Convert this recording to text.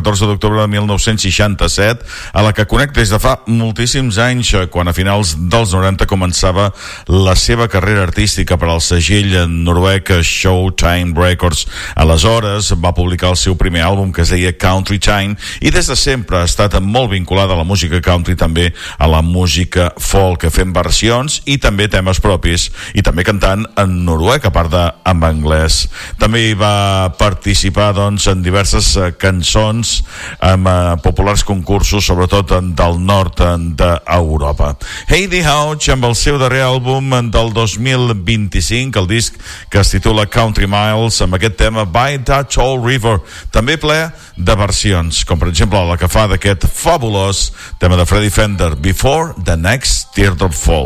14 d'octubre de 1967, a la que conec des de fa moltíssims anys, quan a finals dels 90 començava la seva carrera artística per al segell noruec Showtime Records. Aleshores va publicar el seu primer àlbum, que es deia Country Time, i des de sempre ha estat molt vinculada a la música country, també a la música folk, fent versions i també temes propis, i també cantant en noruec, a part en anglès. També hi va participar en diverses cançons amb populars concursos, sobretot del nord d'Europa. Heidi Hauch, amb el seu darrer àlbum del 2025, el disc que es titula Country Miles, amb aquest tema By That Old River, també ple de versions, com per exemple la que fa d'aquest fabulós tema de Freddie Fender, Before the Next Teardrop Falls.